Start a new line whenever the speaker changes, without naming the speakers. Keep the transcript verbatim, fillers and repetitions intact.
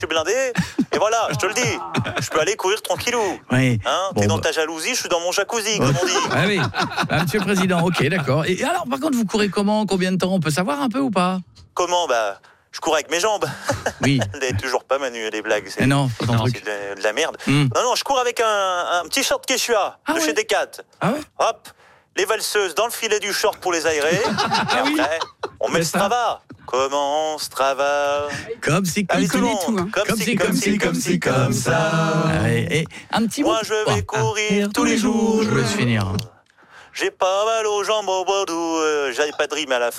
suis blindé, et voilà, je te le dis, je peux aller courir tranquillou.
Oui.
Hein,
Bon,
t'es dans
bah.
ta jalousie, je suis dans mon jacuzzi, comme on dit.
Ah oui, ah, monsieur le président, ok, d'accord. Et alors, par contre, vous courez comment? Combien de temps? On peut savoir un peu ou pas?
Comment? Bah, je cours avec mes jambes.
Oui.
Elle est toujours pas Manu, les blagues. C'est,
Eh non, pas ton
non,
truc.
c'est de, la, de la merde.
Mm.
Non, non, je cours avec un, un petit short Quechua
Ah
de
ouais.
chez Decat.
Ah ouais?
Hop, les valseuses dans le filet du short pour les aérer. Et
Ah oui.
après, on met le
ça.
Strava. Comment Strava?
Comme si, comme
Allez,
ça.
tout le monde.
tout, hein.
Comme, si, comme si, comme si, comme ça.
Ah ouais, et un petit
Moi,
mot.
je vais
Oh,
courir
ah,
tous les jours.
Je vous laisse finir.
J'ai pas mal aux jambes au bout d'où euh, j'avais pas de rime à la fin.